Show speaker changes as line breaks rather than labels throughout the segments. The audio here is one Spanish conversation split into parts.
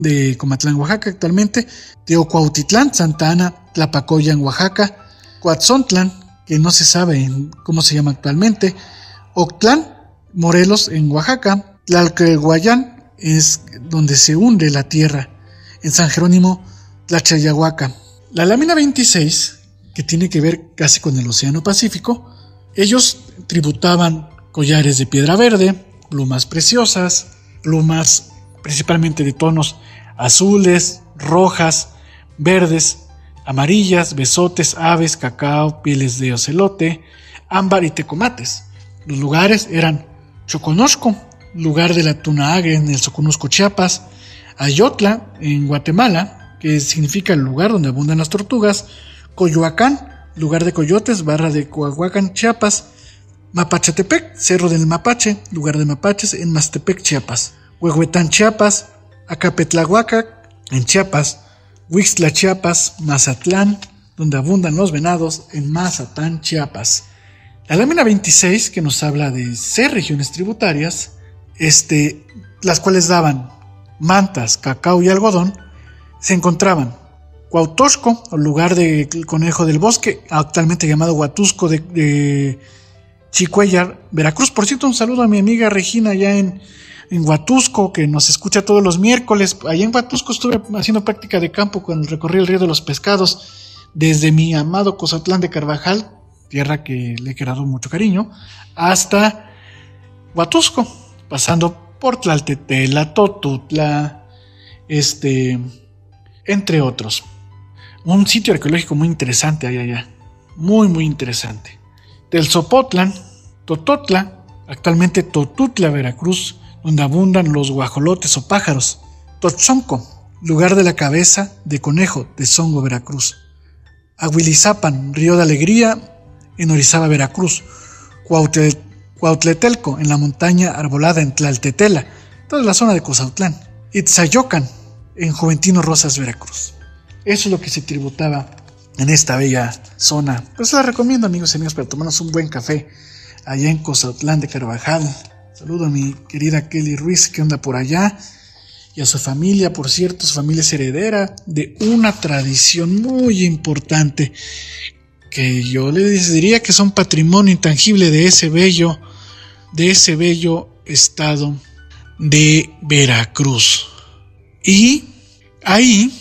de Comatlán, Oaxaca actualmente, Teocuautitlán, Santa Ana, Tlapacoyan, Oaxaca, Coatzontlan, que no se sabe cómo se llama actualmente, Octlán, Morelos, en Oaxaca, Tlalquehuayán, es donde se hunde la tierra, en San Jerónimo, Tlachayahuaca. La lámina 26, que tiene que ver casi con el Océano Pacífico, ellos tributaban collares de piedra verde, plumas preciosas, plumas principalmente de tonos azules, rojas, verdes, amarillas, besotes, aves, cacao, pieles de ocelote, ámbar y tecomates. Los lugares eran Choconosco, lugar de la tuna agria en el Soconusco, Chiapas, Ayotla, en Guatemala, que significa el lugar donde abundan las tortugas, Coyoacán, lugar de coyotes, barra de Coahuacán, Chiapas, Mapachetepec, Cerro del Mapache, lugar de mapaches, en Mastepec, Chiapas, Huehuetán, Chiapas, Acapetlahuaca, en Chiapas, Huixtla, Chiapas, Mazatlán, donde abundan los venados, en Mazatán, Chiapas. La lámina 26, que nos habla de 6 regiones tributarias, las cuales daban mantas, cacao y algodón, se encontraban Cuautosco, lugar del conejo del bosque, actualmente llamado Huatusco de Chicuellar, Veracruz. Por cierto, un saludo a mi amiga Regina allá en Huatusco, que nos escucha todos los miércoles. Allá en Huatusco estuve haciendo práctica de campo cuando recorrí el río de los pescados, desde mi amado Cozatlán de Carvajal, tierra que le he quedado mucho cariño, hasta Huatusco, pasando por Tlaltetela, Totutla, entre otros. Un sitio arqueológico muy interesante allá, muy muy interesante. Telzopotlan, Tototla, actualmente Totutla, Veracruz, donde abundan los guajolotes o pájaros. Totzonco, lugar de la cabeza de conejo de Songo, Veracruz. Aguilizapan, Río de Alegría, en Orizaba, Veracruz. Cuautletelco, en la montaña arbolada en Tlaltetela, toda la zona de Cozautlán. Itzayocan, en Juventino Rosas, Veracruz. Eso es lo que se tributaba en esta bella zona. Pues la recomiendo, amigos y amigas, para tomarnos un buen café allá en Cozautlán de Carvajal. Saludo a mi querida Kelly Ruiz, que anda por allá, y a su familia. Por cierto, su familia es heredera de una tradición muy importante, que yo les diría que son patrimonio intangible de ese bello estado de Veracruz. Y ahí,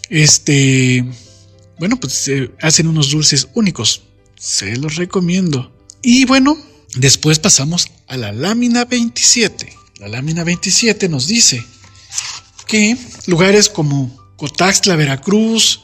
pues hacen unos dulces únicos. Se los recomiendo. Y bueno, después pasamos a la lámina 27. La lámina 27 nos dice que lugares como Cotaxtla, Veracruz,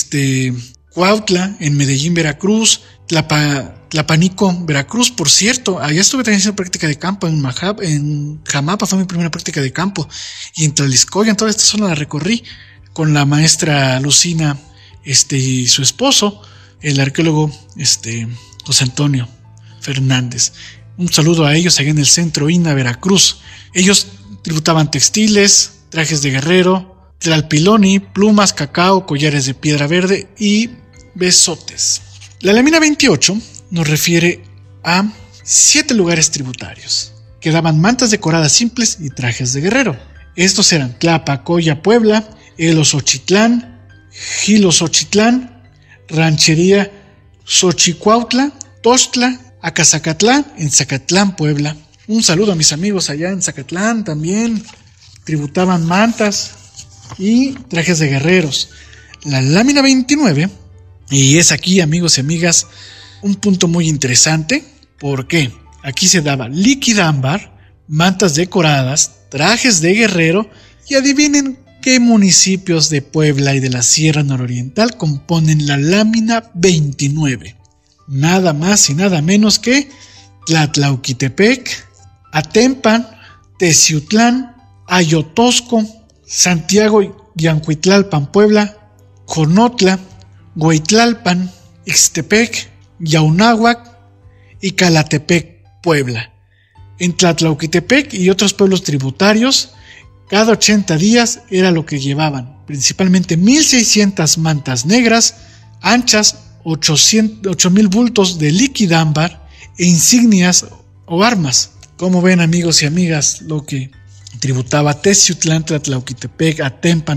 Cuautla, en Medellín, Veracruz, Tlapanico, Veracruz. Por cierto, allá estuve también haciendo práctica de campo, en Jamapa fue mi primera práctica de campo, y en Tlaliscoya, en toda esta zona la recorrí con la maestra Lucina y su esposo, el arqueólogo José Antonio Fernández. Un saludo a ellos allá en el centro INA, Veracruz. Ellos tributaban textiles, trajes de guerrero, tlalpiloni, plumas, cacao, collares de piedra verde y besotes. La lámina 28 nos refiere a 7 lugares tributarios que daban mantas decoradas simples y trajes de guerrero. Estos eran Tlapacoya, Puebla, Elosochitlán, Gilosochitlán, Ranchería Xochicuautla, Tostla, Acazacatlán, en Zacatlán, Puebla. Un saludo a mis amigos allá en Zacatlán también. Tributaban mantas y trajes de guerreros. La lámina 29, y es aquí, amigos y amigas, un punto muy interesante, porque aquí se daba líquida ámbar, mantas decoradas, trajes de guerrero, y adivinen qué municipios de Puebla y de la Sierra Nororiental componen la lámina 29. Nada más y nada menos que Tlatlauquitepec, Atempan, Teciutlán, Ayotosco, Santiago Yancuitlalpan, Puebla, Jonotla, Goitlalpan, Ixtepec, Yaunáhuac y Calatepec, Puebla. En Tlatlauquitepec y otros pueblos tributarios, cada 80 días era lo que llevaban, principalmente 1,600 mantas negras, anchas, 8,000 bultos de líquida ámbar e insignias o armas. Como ven, amigos y amigas, lo que Tributaba a Teciutlán, Tlatlauquitepec, Atempan,